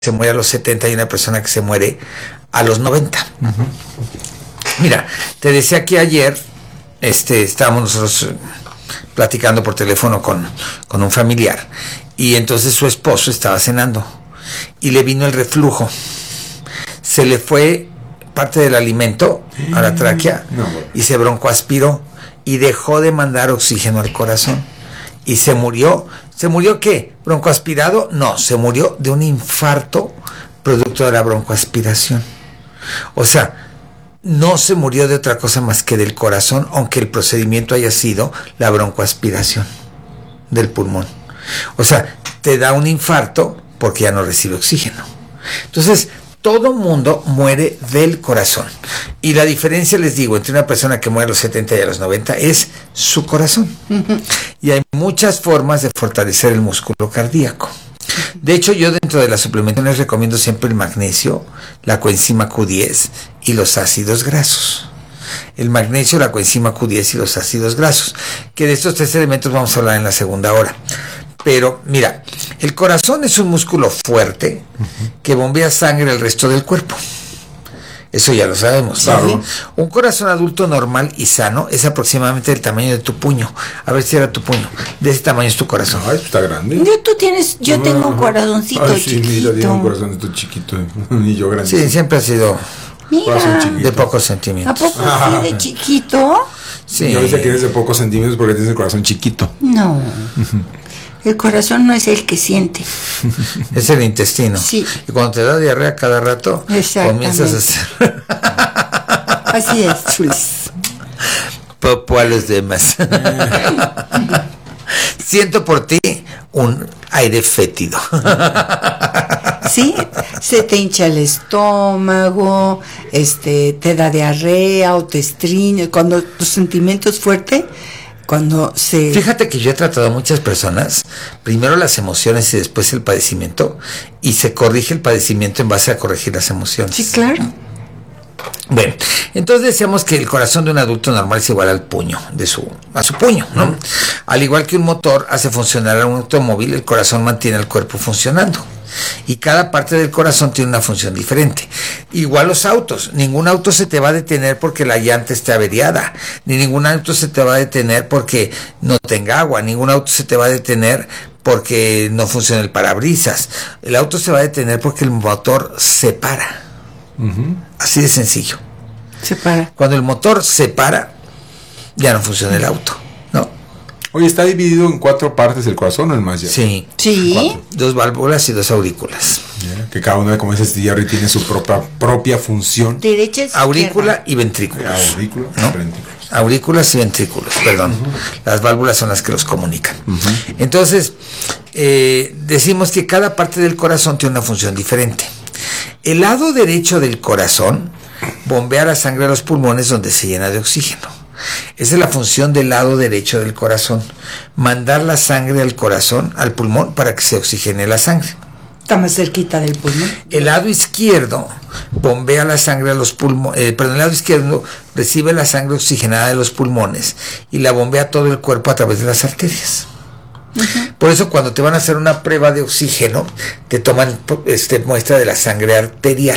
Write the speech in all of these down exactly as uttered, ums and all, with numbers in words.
se muere a los setenta y una persona que se muere a los noventa. Uh-huh. Mira, te decía que ayer este, estábamos nosotros platicando por teléfono con, con un familiar y entonces su esposo estaba cenando y le vino el reflujo. Se le fue parte del alimento a la tráquea no, bueno. y se broncoaspiró y dejó de mandar oxígeno al corazón y se murió. ¿Se murió qué? ¿Broncoaspirado? No, se murió de un infarto producto de la broncoaspiración. O sea, no se murió de otra cosa más que del corazón, aunque el procedimiento haya sido la broncoaspiración del pulmón. O sea, te da un infarto porque ya no recibe oxígeno. Entonces, todo mundo muere del corazón. Y la diferencia, les digo, entre una persona que muere a los setenta y a los noventa es su corazón. Uh-huh. Y hay muchas formas de fortalecer el músculo cardíaco. De hecho, yo dentro de las suplementaciones recomiendo siempre el magnesio, la coenzima Q diez y los ácidos grasos. El magnesio, la coenzima Q diez y los ácidos grasos. Que de estos tres elementos vamos a hablar en la segunda hora. Pero mira, el corazón es un músculo fuerte que bombea sangre al resto del cuerpo. Eso ya lo sabemos. Claro. ¿Sí? Un corazón adulto normal y sano es aproximadamente del tamaño de tu puño. A ver si era tu puño. De ese tamaño es tu corazón. Ay, está grande. Yo, tú tienes, yo no, tengo un corazoncito Ay, sí, chiquito. Mira, tiene un corazoncito chiquito. Y yo grande. Sí, siempre ha sido Mira. de pocos centímetros. ¿A poco así de chiquito? Sí. Yo decía que eres de pocos centímetros porque tienes el corazón chiquito. No. El corazón no es el que siente. Es el intestino. Sí. Y cuando te da diarrea cada rato, comienzas a hacer... Así es, Chulis. Popo a los demás. Siento por ti un aire fétido. Sí, se te hincha el estómago, este, te da diarrea o te estriñe. Cuando tu sentimiento es fuerte... Cuando se... Fíjate que yo he tratado a muchas personas, primero las emociones y después el padecimiento, y se corrige el padecimiento en base a corregir las emociones. Sí, claro. Bueno, entonces decíamos que el corazón de un adulto normal es igual al puño, de su, a su puño, ¿no? Uh-huh. Al igual que un motor hace funcionar a un automóvil, el corazón mantiene el cuerpo funcionando. Y cada parte del corazón tiene una función diferente. Igual los autos, ningún auto se te va a detener porque la llanta esté averiada, ni ningún auto se te va a detener porque no tenga agua, ningún auto se te va a detener porque no funcione el parabrisas. El auto se va a detener porque el motor se para. Uh-huh. Así de sencillo. Se para. Cuando el motor se para, ya no funciona el auto, ¿no? Oye, ¿está dividido en cuatro partes el corazón o en más ya? Sí. Sí. Cuatro. Dos válvulas y dos aurículas. Yeah, que cada una, como dices, y tiene su propia, propia función. Derecha, aurícula y ventrículos. Aurícula ¿no? y ventrículos. Aurículas y ventrículos, perdón. Uh-huh. Las válvulas son las que los comunican. Uh-huh. Entonces, eh, decimos que cada parte del corazón tiene una función diferente. El lado derecho del corazón bombea la sangre a los pulmones donde se llena de oxígeno. Esa es la función del lado derecho del corazón, mandar la sangre al corazón, al pulmón, para que se oxigene la sangre. Está más cerquita del pulmón. El lado izquierdo bombea la sangre a los pulmones, eh, perdón, el lado izquierdo recibe la sangre oxigenada de los pulmones y la bombea a todo el cuerpo a través de las arterias. Uh-huh. Por eso cuando te van a hacer una prueba de oxígeno, te toman este, muestra de la sangre arterial.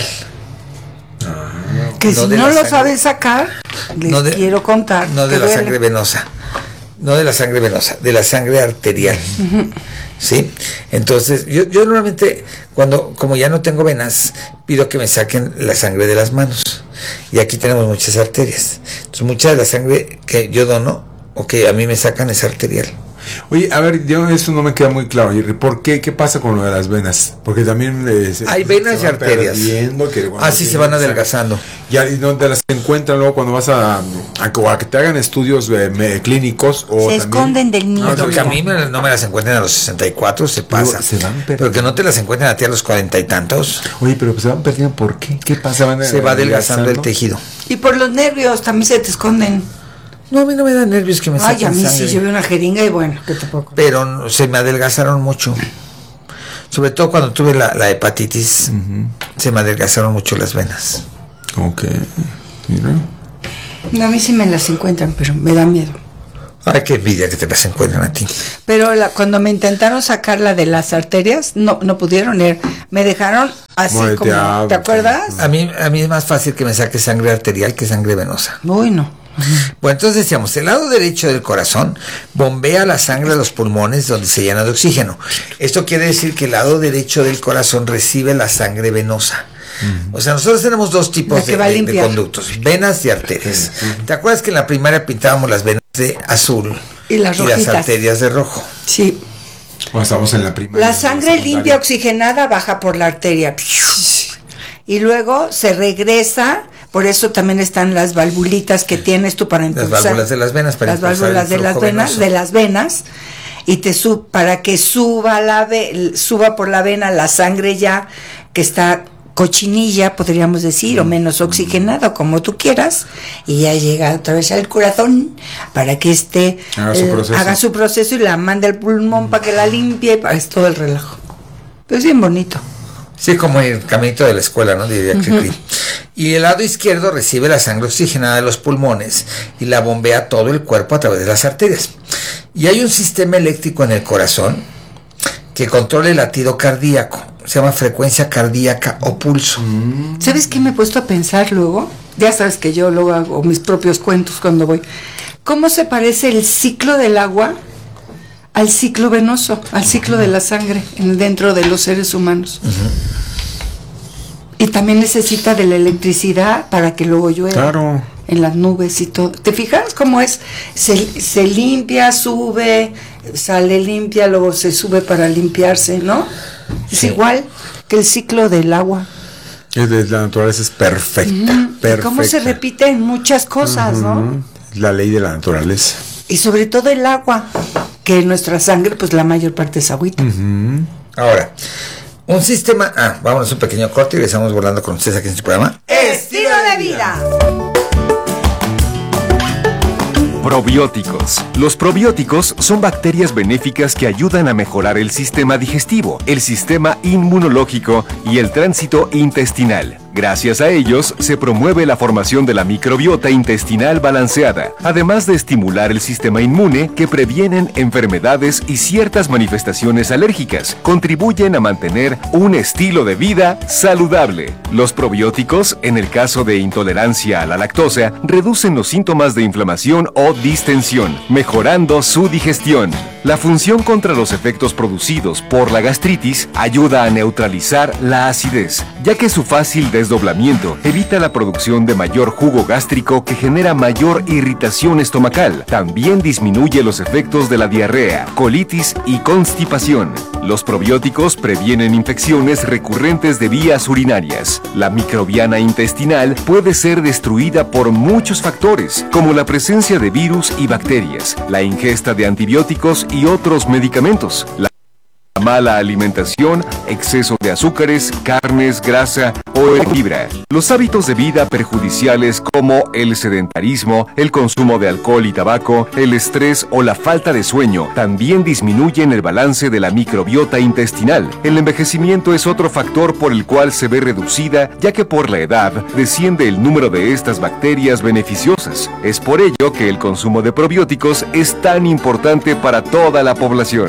Que no si no lo sangre, saben sacar, les no de, quiero contar. No de la duele. sangre venosa, no de la sangre venosa, de la sangre arterial. Uh-huh. ¿Sí? Entonces, yo, yo normalmente, cuando, como ya no tengo venas, pido que me saquen la sangre de las manos. Y aquí tenemos muchas arterias. Entonces, mucha de la sangre que yo dono, o que a mí me sacan, es arterial. Oye, a ver, yo eso no me queda muy claro. ¿Por qué? ¿Qué pasa con lo de las venas? Porque también eh, se, hay venas y arterias. Que, bueno, así se van adelgazando. Ya, y no te las encuentran luego cuando vas a, a, a que te hagan estudios eh, me, clínicos o se también, esconden del niño. No, porque a mí me, no me las encuentran a los sesenta y cuatro, se pasa. Se van pero que no te las encuentran a ti a los cuarenta y tantos. Oye, pero pues se van perdiendo. ¿Por qué? ¿Qué pasa? Van se va adelgazando el tejido. Y por los nervios también se te esconden. No, a mí no me dan nervios que me saquen Ay, a mí sangre. sí, yo veo una jeringa y bueno, ¿qué te puedo contar? Pero se me adelgazaron mucho. Sobre todo cuando tuve la, la hepatitis, uh-huh. se me adelgazaron mucho las venas. Ok, mira. No, a mí sí me las encuentran, pero me da miedo. Ay, qué envidia que te las encuentran a ti. Pero la, cuando me intentaron sacarla de las arterias, no no pudieron ir. Me dejaron así Moreteado, como, ¿te acuerdas? A mí, a mí es más fácil que me saque sangre arterial que sangre venosa. Uy, no. Bueno, entonces decíamos, el lado derecho del corazón bombea la sangre a los pulmones donde se llena de oxígeno. Esto quiere decir que el lado derecho del corazón recibe la sangre venosa. Uh-huh. O sea, nosotros tenemos dos tipos de, de, de conductos, venas y arterias. Uh-huh. ¿Te acuerdas que en la primaria pintábamos las venas de azul y las, y las arterias de rojo? Sí. Bueno, estamos en la primaria. La sangre limpia oxigenada baja por la arteria y luego se regresa. Por eso también están las valvulitas que tienes tú para impulsar. Las válvulas de las venas. Para las válvulas de las venas, venoso. de las venas, y te sub, para que suba la ve, suba por la vena la sangre ya que está cochinilla, podríamos decir, mm. o menos oxigenada, como tú quieras, y ya llega otra vez al corazón para que este haga su proceso, haga su proceso y la manda al pulmón mm. para que la limpie, para es todo el relajo. Pero es bien bonito. Sí, como el caminito de la escuela, ¿no? Diría uh-huh. Y el lado izquierdo recibe la sangre oxigenada de los pulmones y la bombea todo el cuerpo a través de las arterias. Y hay un sistema eléctrico en el corazón que controla el latido cardíaco. Se llama frecuencia cardíaca o pulso. Mm. ¿Sabes qué me he puesto a pensar luego? Ya sabes que yo luego hago mis propios cuentos cuando voy. ¿Cómo se parece el ciclo del agua al ciclo venoso, al ciclo de la sangre en, dentro de los seres humanos? Uh-huh. Y también necesita de la electricidad para que luego llueva. Claro. En las nubes y todo. ¿Te fijas cómo es? Se, se limpia, sube, sale limpia, luego se sube para limpiarse, ¿no? Es sí. igual que el ciclo del agua. Es de la naturaleza es perfecta, uh-huh. perfecta. Cómo se repite en muchas cosas, uh-huh. ¿no? La ley de la naturaleza. Y sobre todo el agua, que en nuestra sangre, pues la mayor parte es agüita. Uh-huh. Ahora, un sistema... Ah, vámonos un pequeño corte y regresamos volando con ustedes aquí en su programa. ¡Estilo de vida! Probióticos. Los probióticos son bacterias benéficas que ayudan a mejorar el sistema digestivo, el sistema inmunológico y el tránsito intestinal. Gracias a ellos, se promueve la formación de la microbiota intestinal balanceada, además de estimular el sistema inmune que previenen enfermedades y ciertas manifestaciones alérgicas. Contribuyen a mantener un estilo de vida saludable. Los probióticos, en el caso de intolerancia a la lactosa, reducen los síntomas de inflamación o distensión, mejorando su digestión. La función contra los efectos producidos por la gastritis ayuda a neutralizar la acidez, ya que su fácil desdoblamiento evita la producción de mayor jugo gástrico que genera mayor irritación estomacal. También disminuye los efectos de la diarrea, colitis y constipación. Los probióticos previenen infecciones recurrentes de vías urinarias. La microbiana intestinal puede ser destruida por muchos factores, como la presencia de virus y bacterias, la ingesta de antibióticos y otros medicamentos, la mala alimentación, exceso de azúcares, carnes, grasa o fibra. Los hábitos de vida perjudiciales como el sedentarismo, el consumo de alcohol y tabaco, el estrés o la falta de sueño también disminuyen el balance de la microbiota intestinal. El envejecimiento es otro factor por el cual se ve reducida, ya que por la edad desciende el número de estas bacterias beneficiosas. Es por ello que el consumo de probióticos es tan importante para toda la población.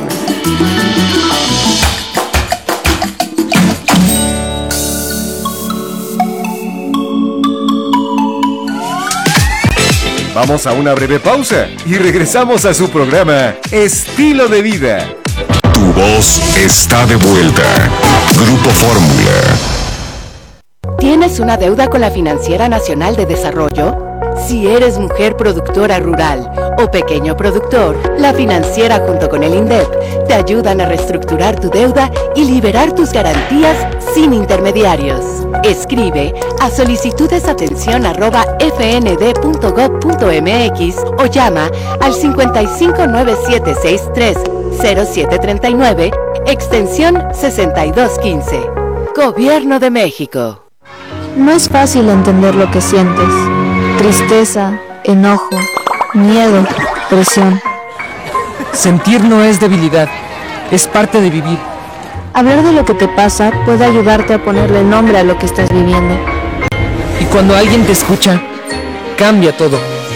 Vamos a una breve pausa y regresamos a su programa Estilo de Vida. Tu voz está de vuelta. Grupo Fórmula. ¿Tienes una deuda con la Financiera Nacional de Desarrollo? Si eres mujer productora rural o pequeño productor, la Financiera junto con el INDEP te ayudan a reestructurar tu deuda y liberar tus garantías sin intermediarios. Escribe a solicitudesatención arroba fnd.gov.mx o llama al cincuenta y cinco nueve siete sesenta y tres cero siete treinta y nueve, extensión sesenta y dos quince. Gobierno de México. No es fácil entender lo que sientes. Tristeza, enojo, miedo, presión. Sentir no es debilidad, es parte de vivir. Hablar de lo que te pasa puede ayudarte a ponerle nombre a lo que estás viviendo. Y cuando alguien te escucha, cambia todo.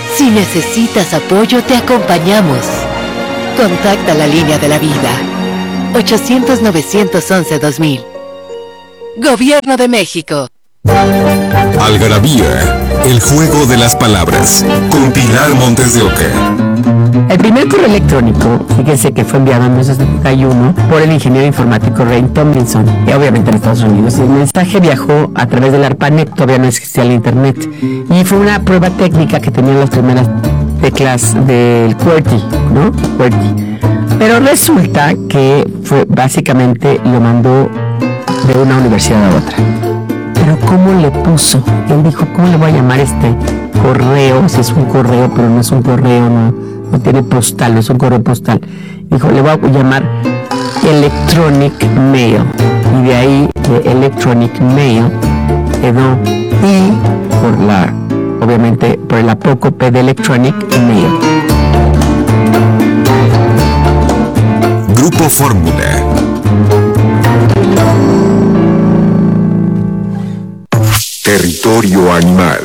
Si necesitas apoyo, te acompañamos. Contacta la línea de la vida. ochocientos, novecientos once, dos mil. Gobierno de México. Algarabía, el juego de las palabras, con Pilar Montes de Oca. El primer correo electrónico, fíjense que fue enviado en mil novecientos setenta y uno por el ingeniero informático Ray Tomlinson, y obviamente en Estados Unidos. El mensaje viajó a través del ARPANET, todavía no existía el internet, y fue una prueba técnica que tenían las primeras teclas del QWERTY, ¿no? QWERTY. Pero resulta que fue básicamente lo mandó de una universidad a otra. Pero ¿cómo le puso? Él dijo, ¿cómo le voy a llamar este correo? Si es un correo, pero no es un correo, no, no tiene postal, no es un correo postal. Dijo, le voy a llamar Electronic Mail. Y de ahí, de Electronic Mail, quedó I por la, obviamente, por el apócope de Electronic Mail. Grupo Fórmula. Territorio animal.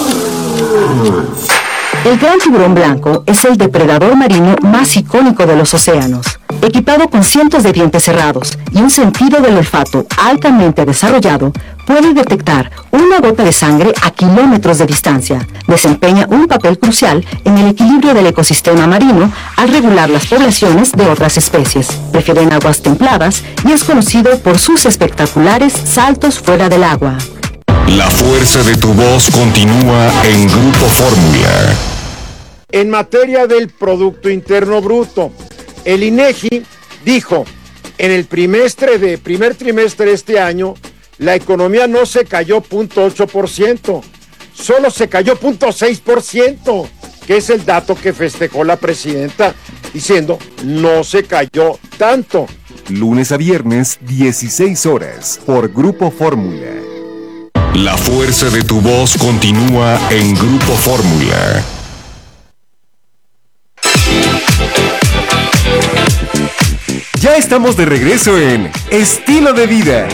El gran tiburón blanco es el depredador marino más icónico de los océanos. Equipado con cientos de dientes cerrados y un sentido del olfato altamente desarrollado, puede detectar una gota de sangre a kilómetros de distancia. Desempeña un papel crucial en el equilibrio del ecosistema marino al regular las poblaciones de otras especies. Prefiere en aguas templadas y es conocido por sus espectaculares saltos fuera del agua. La fuerza de tu voz continúa en Grupo Fórmula. En materia del Producto Interno Bruto, el INEGI dijo, en el trimestre de, primer trimestre de este año, la economía no se cayó cero punto ocho por ciento, solo se cayó cero punto seis por ciento, que es el dato que festejó la presidenta, diciendo, no se cayó tanto. Lunes a viernes, dieciséis horas, por Grupo Fórmula. La fuerza de tu voz continúa en Grupo Fórmula. Ya estamos de regreso en Estilo de Vida.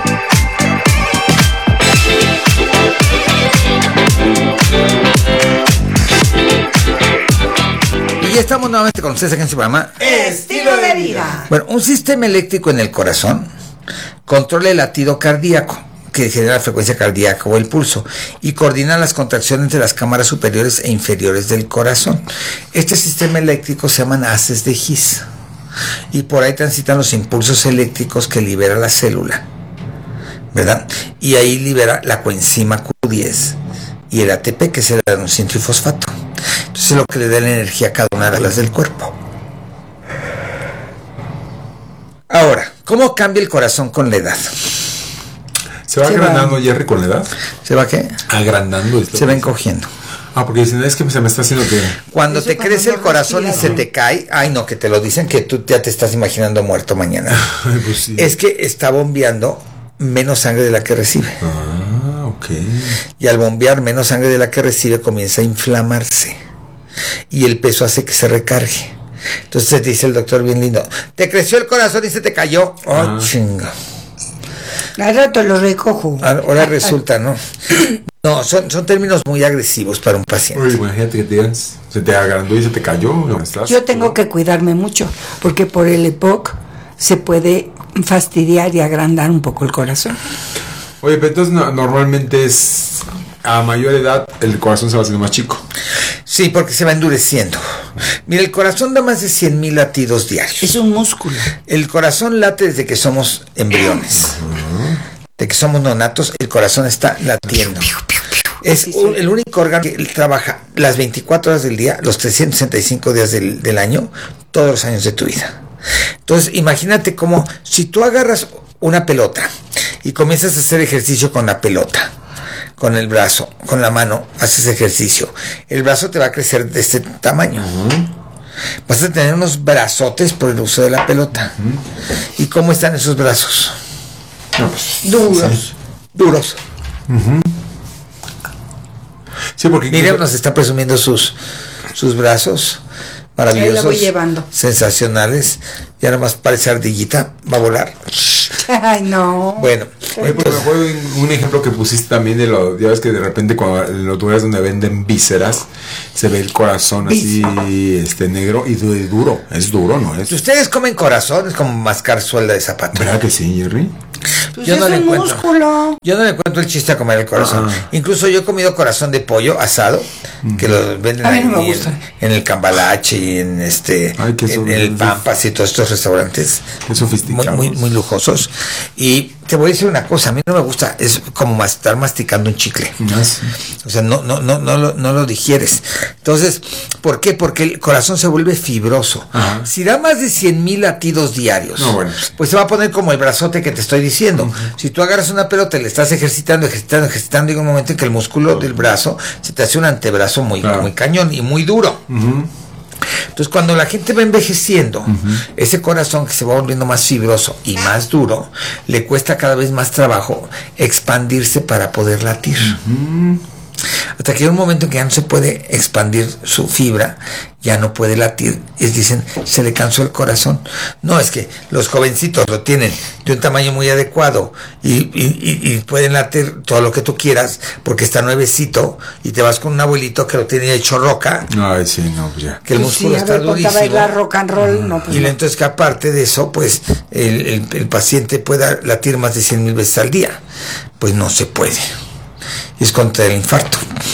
Y ya estamos nuevamente con ustedes aquí en su programa Estilo de Vida. Bueno, un sistema eléctrico en el corazón controla el latido cardíaco, que genera la frecuencia cardíaca o el pulso, y coordina las contracciones de las cámaras superiores e inferiores del corazón. Este sistema eléctrico se llaman haces de His, y por ahí transitan los impulsos eléctricos que libera la célula, ¿verdad? Y ahí libera la coenzima Q diez y el A T P, que es el adenosíntrifosfato. Entonces es lo que le da la energía a cada una de las del cuerpo. Ahora, ¿cómo cambia el corazón con la edad? ¿Se va Se agrandando, va. Jerry, con la edad? ¿Se va qué? Agrandando. Se va encogiendo. Ah, porque dicen, es que se me está haciendo que... Cuando Eso te cuando crece no el corazón y respira, se te cae, ay no, que te lo dicen que tú ya te estás imaginando muerto mañana. Pues sí. Es que está bombeando menos sangre de la que recibe. Ah, ok. Y al bombear menos sangre de la que recibe, comienza a inflamarse. Y el peso hace que se recargue. Entonces dice el doctor bien lindo, te creció el corazón y se te cayó. Oh, Ah. chinga. Al rato lo recojo. Ahora resulta, ¿no? No, son, son términos muy agresivos para un paciente. Uy, imagínate que te digan, se te agrandó y se te cayó. ¿No estás? Yo tengo que cuidarme mucho, porque por el E P O C se puede fastidiar y agrandar un poco el corazón. Oye, pero entonces no, normalmente es a mayor edad el corazón se va haciendo más chico. Sí, porque se va endureciendo. Mira, el corazón da más de cien mil latidos diarios. Es un músculo. El corazón late desde que somos embriones. De que somos neonatos, el corazón está latiendo. Es Sí, sí. un- el único órgano que trabaja las veinticuatro horas del día, los trescientos sesenta y cinco días del, del año, todos los años de tu vida. Entonces, imagínate cómo, si tú agarras una pelota y comienzas a hacer ejercicio con la pelota, con el brazo, con la mano, haces ejercicio, el brazo te va a crecer de este tamaño. Vas a tener unos brazotes por el uso de la pelota. ¿Y cómo están esos brazos? No, pues, Duros. Duros. sí, porque Miriam incluso- nos está presumiendo sus, sus brazos maravillosos. Ahí la voy llevando. Sensacionales. Ya nomás parece ardillita. Va a volar. Ay, no. Bueno, Oye, pues me acuerdo de un ejemplo que pusiste también de lo, ya ves que de repente cuando en los lugares donde venden vísceras se ve el corazón así, este negro y du- duro, es duro, ¿no? Es, Si ustedes comen corazón, es como mascar suelda de zapato. ¿verdad que sí, Jerry? Pues Yo es no le un encuentro. músculo. Yo no le encuentro el chiste a comer el corazón. Ajá. Incluso yo he comido corazón de pollo asado, que lo venden A mí ahí no me en, gusta. en el Cambalache y en este Ay, qué en sobre- el Pampas y todos estos restaurantes Qué muy, sofisticados. muy, muy lujosos. Y te voy a decir una cosa, a mí no me gusta, es como mas- estar masticando un chicle. Ah, sí. O sea, no, no, no, no, lo, no lo digieres. Entonces, ¿por qué? Porque el corazón se vuelve fibroso. Ajá. Si da más de cien mil latidos diarios, No, bueno. pues se va a poner como el brazote que te estoy diciendo. Uh-huh. Si tú agarras una pelota y le estás ejercitando, ejercitando, ejercitando, llega un momento en que el músculo del brazo se te hace un antebrazo muy, claro. muy cañón y muy duro. Uh-huh. Entonces, cuando la gente va envejeciendo, uh-huh. ese corazón que se va volviendo más fibroso y más duro, le cuesta cada vez más trabajo expandirse para poder latir. Uh-huh. Hasta que hay un momento en que ya no se puede expandir su fibra, ya no puede latir, y dicen, se le cansó el corazón. No, es que los jovencitos lo tienen de un tamaño muy adecuado y, y, y, y pueden latir todo lo que tú quieras porque está nuevecito, y te vas con un abuelito que lo tiene hecho roca. Ay, sí, no, ya. Que el pues músculo sí, está a ver, durísimo. A bailar rock and roll, no, pues y no. entonces que aparte de eso, pues el, el, el paciente pueda latir más de cien mil veces al día. Pues no se puede. Es contra el infarto.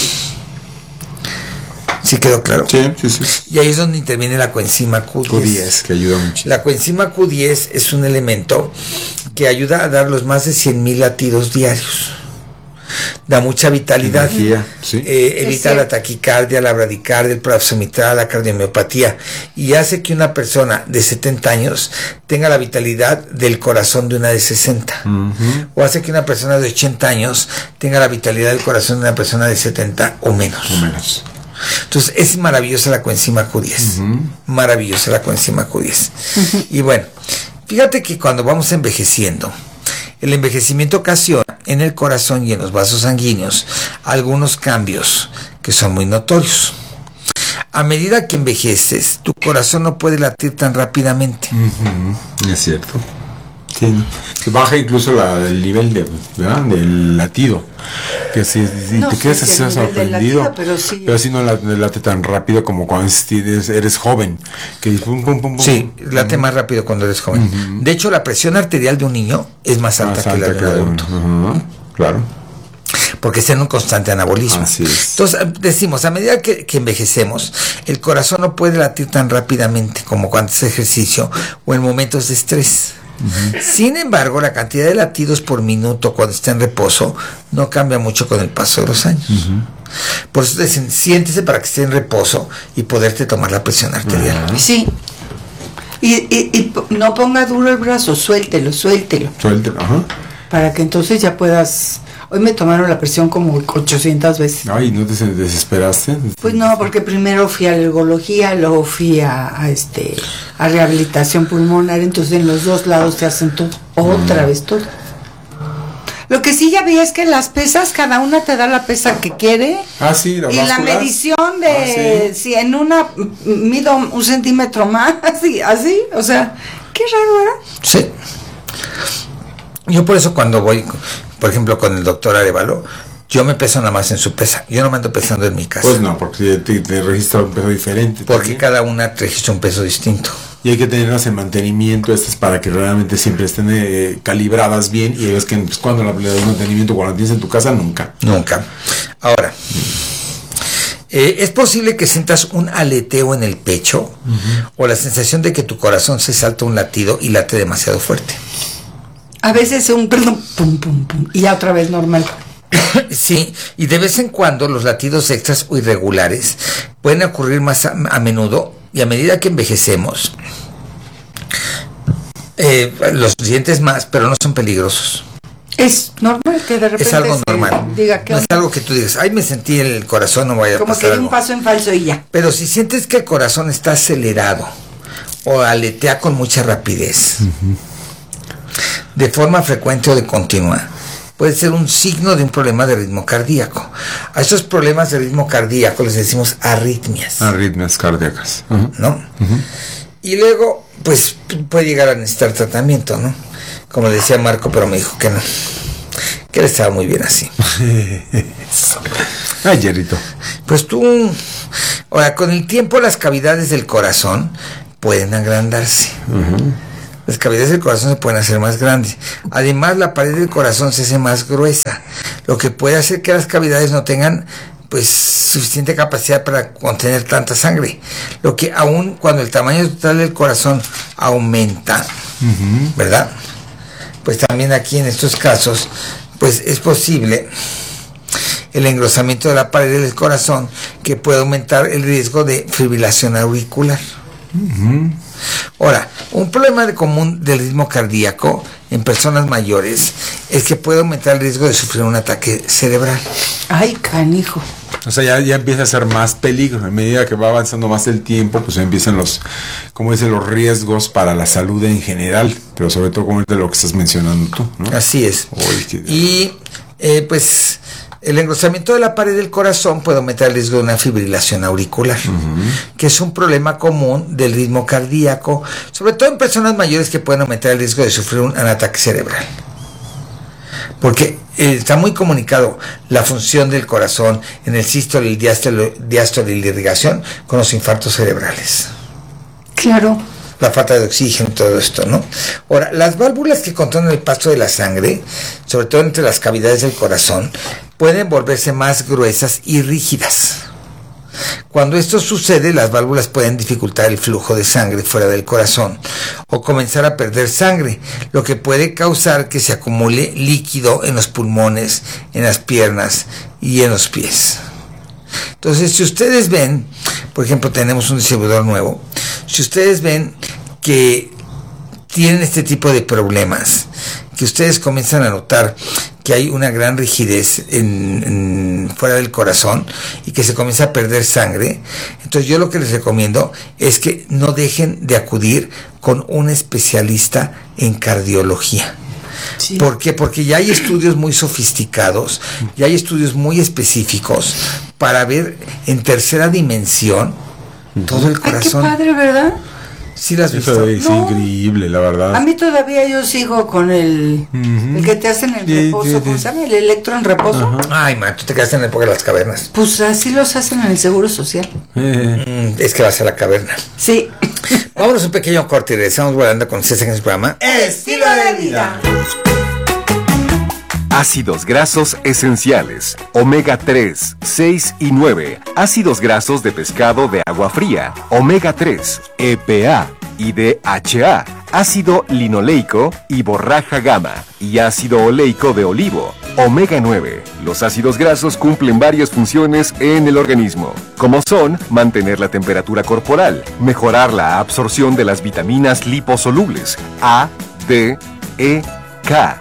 ¿Sí quedó claro? Sí, sí, sí. Y ahí es donde interviene la coenzima Q diez. Q diez, que ayuda mucho. La coenzima Q diez es un elemento que ayuda a dar los más de cien mil latidos diarios. Da mucha vitalidad. Energía, sí. eh, evita sí. la taquicardia, la bradicardia, el prolapso mitral, la cardiomiopatía, y hace que una persona de setenta años tenga la vitalidad del corazón de una de sesenta. Uh-huh. O hace que una persona de ochenta años tenga la vitalidad del corazón de una persona de setenta o menos. O menos. Entonces es maravillosa la coenzima Q diez. Uh-huh. Maravillosa la coenzima Q diez. Uh-huh. Y bueno, fíjate que cuando vamos envejeciendo, el envejecimiento ocasiona en el corazón y en los vasos sanguíneos algunos cambios que son muy notorios. A medida que envejeces, tu corazón no puede latir tan rápidamente. Uh-huh. Es cierto. Sí, baja incluso la, el nivel de, ¿verdad? del latido. Que si, si no, te quedas sí, así sorprendido, latido, pero sí, pero así no late tan rápido como cuando eres, eres joven. Que pum, pum, pum, pum, sí, late uh-huh. más rápido cuando eres joven. Uh-huh. De hecho, la presión arterial de un niño es más alta, más alta que la de un adulto. Uh-huh. Claro. Porque está en un constante anabolismo. Así es. Entonces, decimos, a medida que, que envejecemos, el corazón no puede latir tan rápidamente como cuando hace ejercicio o en momentos de estrés. Uh-huh. Sin embargo, la cantidad de latidos por minuto cuando está en reposo no cambia mucho con el paso de los años. Uh-huh. Por eso te dicen, siéntese para que esté en reposo y poderte tomar la presión arterial. Uh-huh. Sí. Y, y, y no ponga duro el brazo, suéltelo, suéltelo. Suéltelo, ajá. Para que entonces ya puedas... Hoy me tomaron la presión como ochocientas veces. Ay, ¿no te desesperaste? Pues no, porque primero fui a alergología, luego fui a, a este a rehabilitación pulmonar, entonces en los dos lados te hacen todo, otra mm. vez todo. Lo que sí ya vi es que las pesas, cada una te da la pesa que quiere. Ah, sí, la y la medición de ah, ¿sí? si en una mido un centímetro más, así, así, o sea, qué raro era. Sí. Yo por eso cuando voy, por ejemplo, con el doctor Arevalo, yo me peso nada más en su pesa. Yo no me ando pesando en mi casa. Pues no, porque te, te registra un peso diferente. Porque también. Cada una te registra un peso distinto. Y hay que tenerlas en mantenimiento estas para que realmente siempre estén eh, calibradas bien. Y ves que pues, cuando la le das mantenimiento, cuando la tienes en tu casa, nunca. Nunca. Ahora, eh, es posible que sientas un aleteo en el pecho uh-huh. o la sensación de que tu corazón se salta un latido y late demasiado fuerte. A veces un perdón, pum, pum, pum, y ya otra vez normal. Sí, y de vez en cuando los latidos extras o irregulares pueden ocurrir más a, a menudo, y a medida que envejecemos, eh, los sientes más, pero no son peligrosos. Es normal que de repente es algo normal. Diga que no es algo que tú digas, ay, me sentí el corazón, no vaya a pasar como que algo. un paso en falso y ya. Pero si sientes que el corazón está acelerado o aletea con mucha rapidez, uh-huh. de forma frecuente o de continua, puede ser un signo de un problema de ritmo cardíaco. A esos problemas de ritmo cardíaco les decimos arritmias. Arritmias cardíacas. Uh-huh. ¿No? Uh-huh. Y luego, pues, puede llegar a necesitar tratamiento, ¿no? Como le decía Marco, pero me dijo que no. que él estaba muy bien así. Ay, Jerrito. Pues tú, ahora, con el tiempo las cavidades del corazón pueden agrandarse. Uh-huh. Las cavidades del corazón se pueden hacer más grandes. Además, la pared del corazón se hace más gruesa, lo que puede hacer que las cavidades no tengan pues suficiente capacidad para contener tanta sangre, lo que aún cuando el tamaño total del corazón aumenta, uh-huh. ¿verdad? Pues también aquí en estos casos pues es posible el engrosamiento de la pared del corazón, que puede aumentar el riesgo de fibrilación auricular. Uh-huh. Ahora, un problema de común del ritmo cardíaco en personas mayores es que puede aumentar el riesgo de sufrir un ataque cerebral. Ay, canijo. O sea, ya, ya empieza a ser más peligro. A medida que va avanzando más el tiempo, pues empiezan los, como dicen, los riesgos para la salud en general, pero sobre todo como es de lo que estás mencionando tú, ¿no? Así es. Uy, qué... Y eh, pues el engrosamiento de la pared del corazón puede aumentar el riesgo de una fibrilación auricular, uh-huh. que es un problema común del ritmo cardíaco, sobre todo en personas mayores, que pueden aumentar el riesgo de sufrir un, un ataque cerebral. Porque eh, está muy comunicado la función del corazón en el sístole, el diástole, diástole y la irrigación con los infartos cerebrales. Claro. La falta de oxígeno y todo esto, ¿no? Ahora, las válvulas que controlan el paso de la sangre, sobre todo entre las cavidades del corazón, pueden volverse más gruesas y rígidas. Cuando esto sucede, las válvulas pueden dificultar el flujo de sangre fuera del corazón o comenzar a perder sangre, lo que puede causar que se acumule líquido en los pulmones, en las piernas y en los pies. Entonces, si ustedes ven, por ejemplo, tenemos un distribuidor nuevo, si ustedes ven que tienen este tipo de problemas, que ustedes comienzan a notar que hay una gran rigidez en, en, fuera del corazón y que se comienza a perder sangre, entonces yo lo que les recomiendo es que no dejen de acudir con un especialista en cardiología. Sí. ¿Por qué? Porque ya hay estudios muy sofisticados, ya hay estudios muy específicos para ver en tercera dimensión todo el corazón. Ay, qué padre, ¿verdad? Sí, las Eso es no. increíble, la verdad. A mí todavía yo sigo con el uh-huh. el que te hacen el reposo, yeah, yeah, ¿cómo se llama? El electro en reposo. Uh-huh. Ay, man, tú te quedaste en la época de las cavernas. Pues así los hacen en el Seguro Social. Uh-huh. Mm, es que vas a la caverna. Sí. Vámonos un pequeño corte y regresamos volando con César en su programa Estilo de Vida. Ácidos grasos esenciales, omega tres, seis y nueve, ácidos grasos de pescado de agua fría, omega tres, E P A y D H A, ácido linoleico y borraja gamma, y ácido oleico de olivo, omega nueve. Los ácidos grasos cumplen varias funciones en el organismo, como son mantener la temperatura corporal, mejorar la absorción de las vitaminas liposolubles A, D, E, K.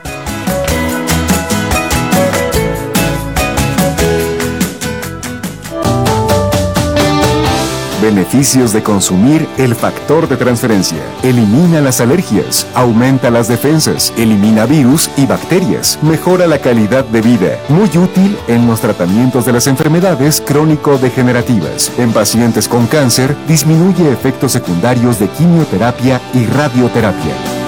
Beneficios de consumir el factor de transferencia. Elimina las alergias, aumenta las defensas, elimina virus y bacterias, mejora la calidad de vida. Muy útil en los tratamientos de las enfermedades crónico-degenerativas. En pacientes con cáncer, disminuye efectos secundarios de quimioterapia y radioterapia.